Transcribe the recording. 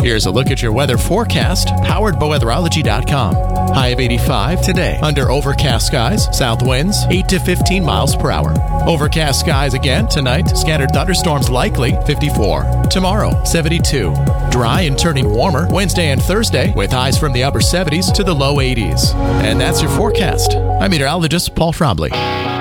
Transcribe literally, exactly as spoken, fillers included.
Here's a look at your weather forecast, powered by weatherology dot com. High of eighty-five today. Under overcast skies, south winds eight to fifteen miles per hour. Overcast skies again tonight. Scattered thunderstorms likely, fifty-four. Tomorrow, seventy-two. Dry and turning warmer Wednesday and Thursday with highs from the upper seventies to the low eighties. And that's your forecast. I'm meteorologist Paul Frombley.